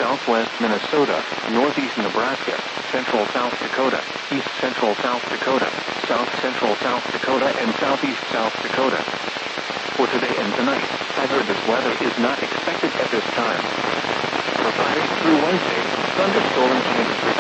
southwest Minnesota, northeast Nebraska, central South Dakota, east central South Dakota, south central South Dakota, and southeast South Dakota. For today and tonight, hazardous weather is not expected at this time. For Friday through Wednesday, thunderstorms and extreme